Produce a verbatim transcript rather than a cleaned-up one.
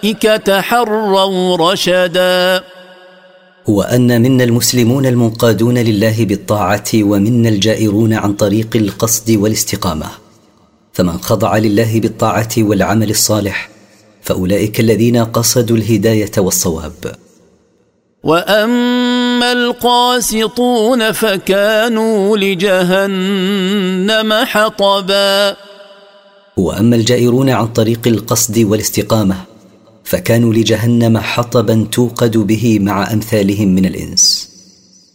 تحروا رشدا. وأن منا المسلمون المنقادون لله بالطاعة ومنا الجائرون عن طريق القصد والاستقامة، فمن خضع لله بالطاعة والعمل الصالح فأولئك الذين قصدوا الهداية والصواب. وأما القاسطون فكانوا لجهنم حطبا. وأما الجائرون عن طريق القصد والاستقامة فكانوا لجهنم حطبا توقد به مع أمثالهم من الإنس.